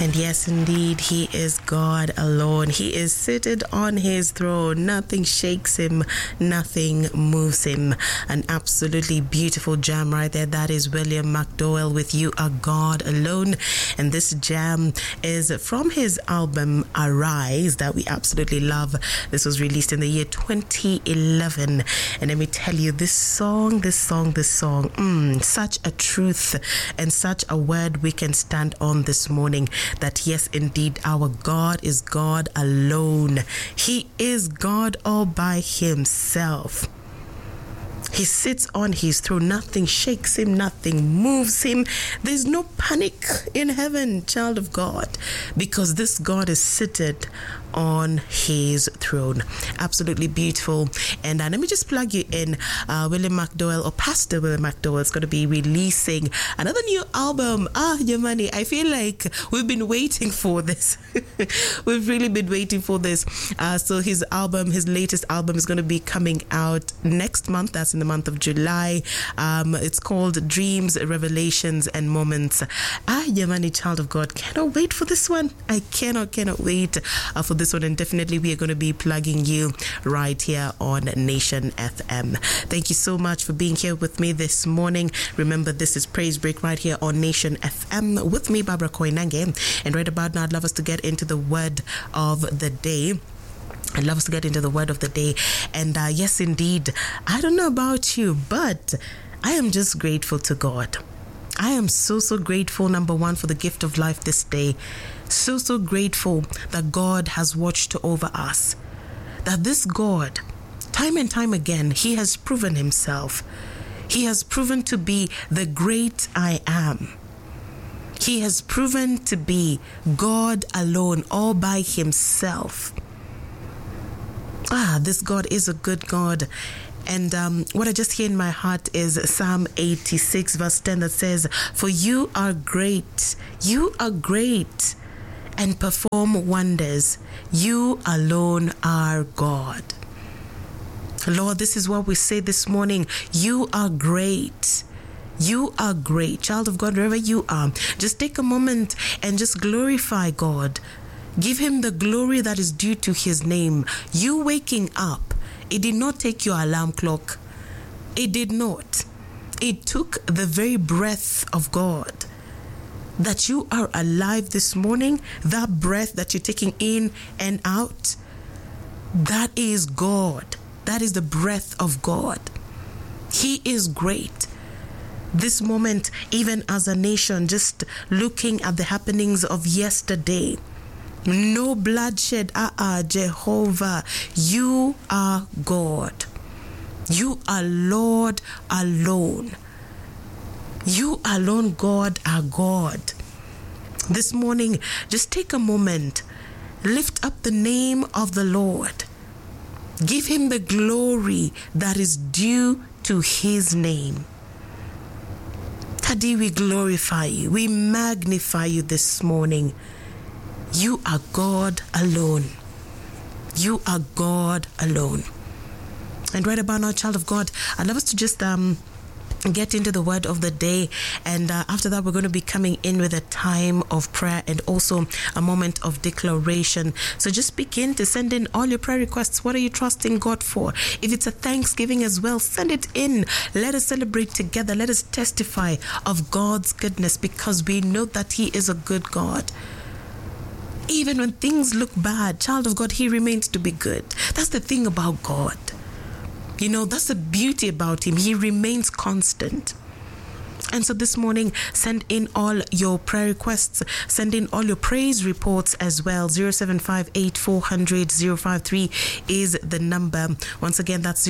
And yes, indeed, he is God alone. He is seated on his throne. Nothing shakes him. Nothing moves him. An absolutely beautiful jam right there. That is William McDowell with You Are God Alone. And this jam is from his album Arise that we absolutely love. This was released in the year 2011. And let me tell you, this song, such a truth and such a word we can stand on this morning, that yes, indeed, our God is God alone. He is God all by himself. He sits on his throne. Nothing shakes him. Nothing moves him. There's no panic in heaven, child of God, because this God is seated on his throne. Absolutely beautiful. And let me just plug you in. William McDowell, or Pastor William McDowell, is going to be releasing another new album. Yamani, I feel like we've been waiting for this. We've really been waiting for this. So his latest album is going to be coming out next month. That's in the month of July. It's called Dreams, Revelations and Moments. Yamani, child of God, cannot wait for this one. I cannot wait for this one, and definitely we are going to be plugging you right here on Nation FM. Thank you so much for being here with me this morning. Remember, this is Praise Break right here on Nation FM with me, Barbara Koinange, and right about now I'd love us to get into the word of the day. I'd love us to get into the word of the day. And yes, indeed, I don't know about you, but I am just grateful to God. I am so grateful, number one, for the gift of life this day. So grateful that God has watched over us. That this God, time and time again, he has proven himself. He has proven to be the great I am. He has proven to be God alone, all by himself. This God is a good God. And what I just hear in my heart is Psalm 86 verse 10 that says, "For you are great, and perform wonders. You alone are God." Lord, this is what we say this morning. You are great. You are great. Child of God, wherever you are, just take a moment and just glorify God. Give him the glory that is due to his name. You waking up, it did not take your alarm clock. It did not. It took the very breath of God. That you are alive this morning, that breath that you're taking in and out, that is God. That is the breath of God. He is great. This moment, even as a nation, just looking at the happenings of yesterday, no bloodshed. Jehovah, you are God. You are Lord alone. You alone, God, are God. This morning, just take a moment. Lift up the name of the Lord. Give him the glory that is due to his name. Daddy, we glorify you. We magnify you this morning. You are God alone. You are God alone. And right about now, child of God, I'd love us to just get into the word of the day, and after that we're going to be coming in with a time of prayer and also a moment of declaration. So just begin to send in all your prayer requests. What are you trusting God for? If it's a thanksgiving as well, send it in. Let us celebrate together. Let us testify of God's goodness, because we know that he is a good God. Even when things look bad, child of God, he remains to be good. That's the thing about God. You know, that's the beauty about him. He remains constant. And so this morning, send in all your prayer requests. Send in all your praise reports as well. 0758-400-053 is the number. Once again, that's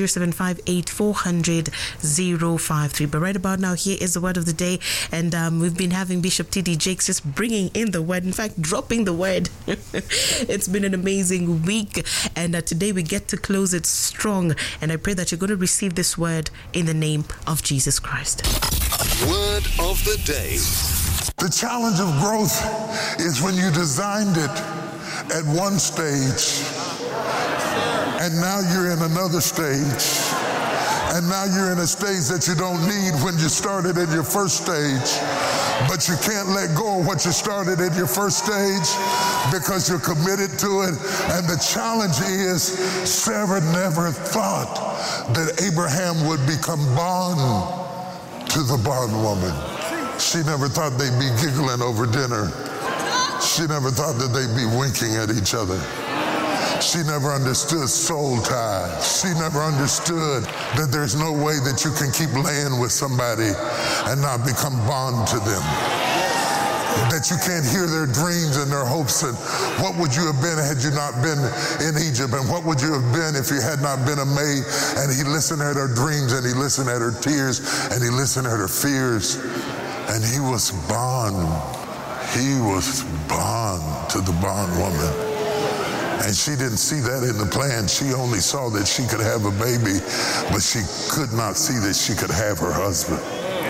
0758-400-053. But right about now, here is the word of the day. And we've been having Bishop T.D. Jakes just bringing in the word. In fact, dropping the word. It's been an amazing week. And today we get to close it strong. And I pray that you're going to receive this word in the name of Jesus Christ. Word of the day. The challenge of growth is when you designed it at one stage, and now you're in another stage, and now you're in a stage that you don't need when you started at your first stage. But you can't let go of what you started at your first stage because you're committed to it. And the challenge is, Sarah never thought that Abraham would become bond to the bondwoman. She never thought they'd be giggling over dinner. She never thought that they'd be winking at each other. She never understood soul ties. She never understood that there's no way that you can keep laying with somebody and not become bond to them. That you can't hear their dreams and their hopes. And what would you have been had you not been in Egypt? And what would you have been if you had not been a maid? And he listened at her dreams, and he listened at her tears, and he listened at her fears. And he was bond. He was bond to the bondwoman. And she didn't see that in the plan. She only saw that she could have a baby, but she could not see that she could have her husband.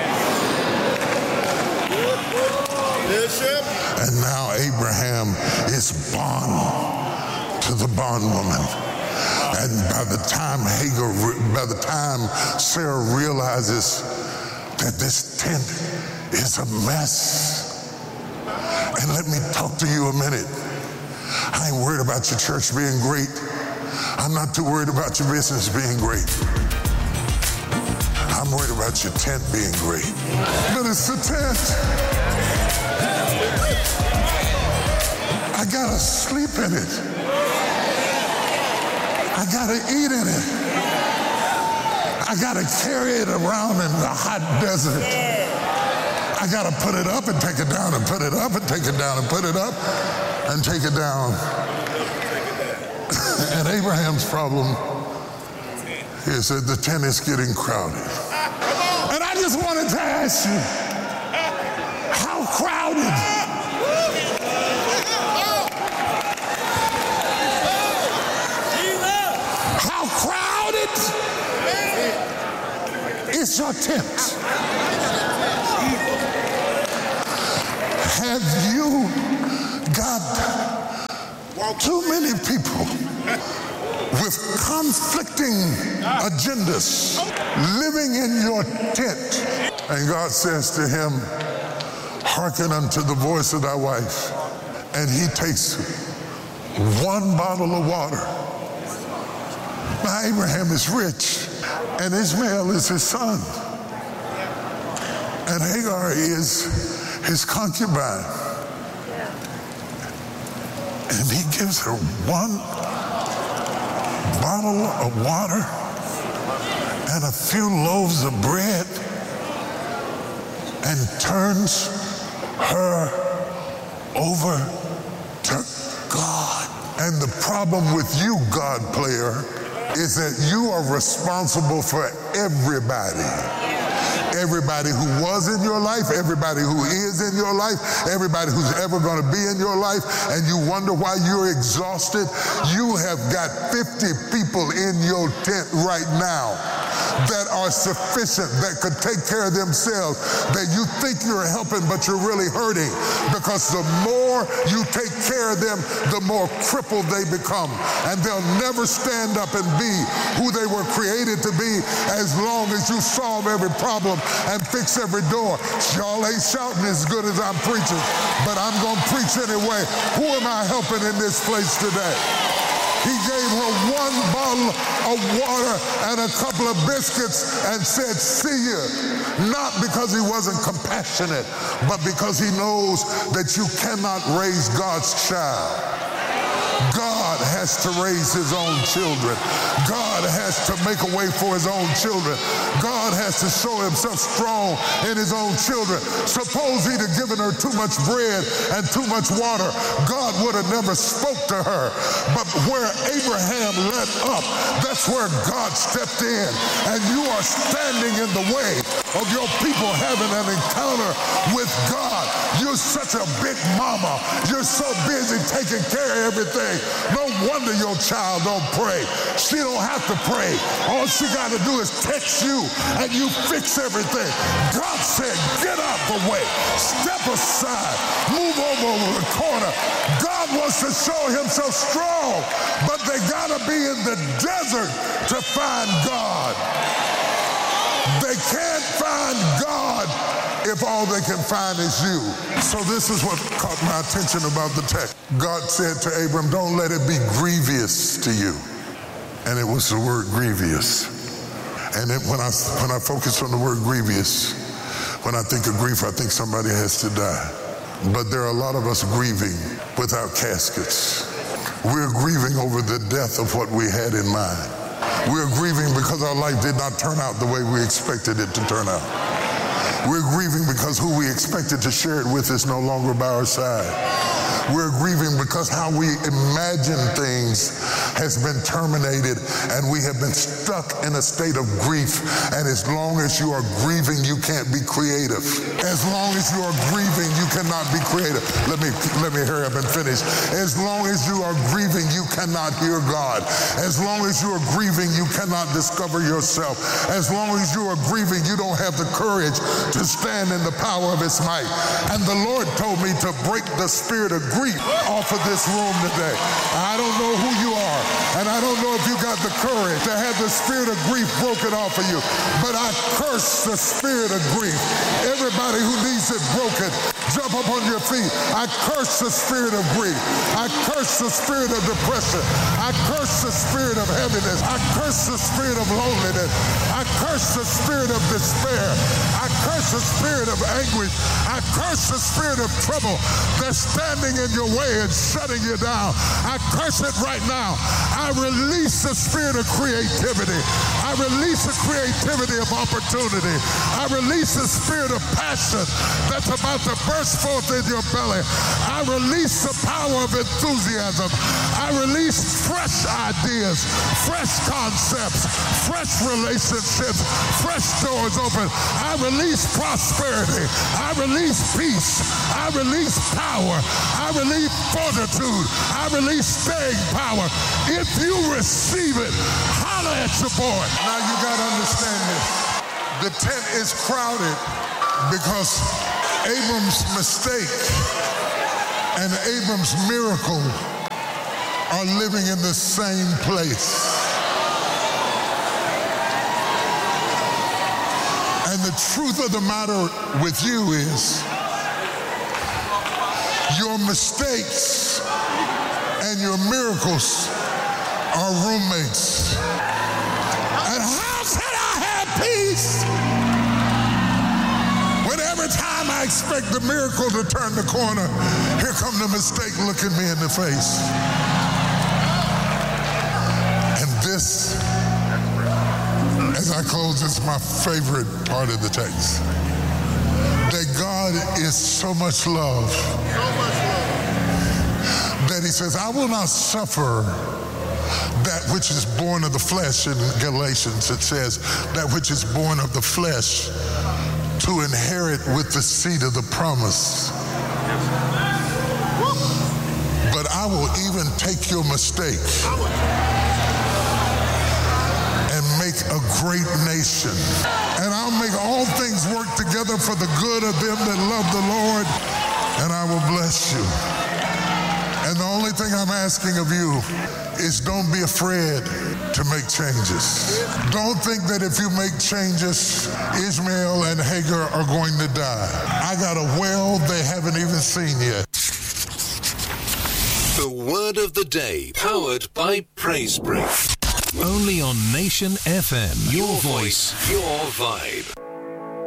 And now Abraham is bond to the bondwoman. And by the time Sarah realizes that this tent is a mess. And let me talk to you a minute. I ain't worried about your church being great. I'm not too worried about your business being great. I'm worried about your tent being great. But it's the tent. I gotta sleep in it. I gotta eat in it. I gotta carry it around in the hot desert. I gotta put it up and take it down and put it up and take it down and put it up and take it down. And Abraham's problem is that the tent is getting crowded. And I just wanted to ask you, how crowded? How crowded is your tent? Have you got too many people with conflicting agendas living in your tent? And God says to him, hearken unto the voice of thy wife. And he takes one bottle of water. Now Abraham is rich, and Ishmael is his son. And Hagar is his concubine. And he gives her one bottle of water and a few loaves of bread and turns her over to God. And the problem with you, God player, is that you are responsible for everybody. Everybody who was in your life, everybody who is in your life, everybody who's ever going to be in your life, and you wonder why you're exhausted. You have got 50 people in your tent right now that are sufficient, that could take care of themselves, that you think you're helping, but you're really hurting, because the more you take care of them, the more crippled they become, and they'll never stand up and be who they were created to be as long as you solve every problem and fix every door. Y'all ain't shouting as good as I'm preaching, but I'm gonna preach anyway. Who am I helping in this place today? He gave her one bottle of water and a couple of biscuits and said, see you. Not because he wasn't compassionate, but because he knows that you cannot raise God's child. God has to raise his own children. God has to make a way for his own children. God has to show himself strong in his own children. Suppose he'd have given her too much bread and too much water, God would have never spoke to her. But where Abraham let up, that's where God stepped in. And you are standing in the way of your people having an encounter with God. You're such a big mama. You're so busy taking care of everything. No wonder your child don't pray. She don't have to pray. All she got to do is text you and you fix everything. God said, get out the way. Step aside. Move over the corner. God wants to show himself strong, but they got to be in the desert to find God. They can't find God if all they can find is you? So this is what caught my attention about the text. God said to Abram, don't let it be grievous to you. And it was the word grievous. And when I focus on the word grievous, when I think of grief, I think somebody has to die. But there are a lot of us grieving without caskets. We're grieving over the death of what we had in mind. We're grieving because our life did not turn out the way we expected it to turn out. We're grieving because who we expected to share it with is no longer by our side. We're grieving because how we imagine things has been terminated and we have been stuck in a state of grief. And as long as you are grieving, you can't be creative. As long as you are grieving, you cannot be creative. Let me hurry up and finish. As long as you are grieving, you cannot hear God. As long as you are grieving, you cannot discover yourself. As long as you are grieving, you don't have the courage to stand in the power of His might. And the Lord told me to break the spirit of grief off of this room today. I don't know who you are, and I don't know if you got the courage to have the spirit of grief broken off of you, but I curse the spirit of grief. Everybody who needs it broken, jump up on your feet. I curse the spirit of grief. I curse the spirit of depression. I curse the spirit of heaviness. I curse the spirit of loneliness. I curse the spirit of despair. I curse the spirit of anguish. I curse the spirit of trouble that's standing in your way and shutting you down. I curse it right now. I release the spirit of creativity. I release the creativity of opportunity. I release the spirit of passion that's about to burst forth in your belly. I release the power of enthusiasm. I release fresh ideas, fresh concepts, fresh relationships, fresh doors open. I release prosperity. I release peace. I release power. I release fortitude. I release staying power. If you receive it, holler at your boy. Now you got to understand this. The tent is crowded because Abram's mistake and Abram's miracle are living in the same place. And the truth of the matter with you is your mistakes and your miracles are roommates. And how can I have peace when every time I expect the miracle to turn the corner, here come the mistake looking me in the face? And this, as I close, this is my favorite part of the text. That God is so much love that He says, I will not suffer that which is born of the flesh. In Galatians it says, that which is born of the flesh to inherit with the seed of the promise. But I will even take your mistake and make a great nation. And I'll make all things work together for the good of them that love the Lord, and I will bless you. And the only thing I'm asking of you is don't be afraid to make changes. Don't think that if you make changes, Ishmael and Hagar are going to die. I got a well they haven't even seen yet. The word of the day, powered by Praise Break. Only on Nation FM. Your voice, your vibe.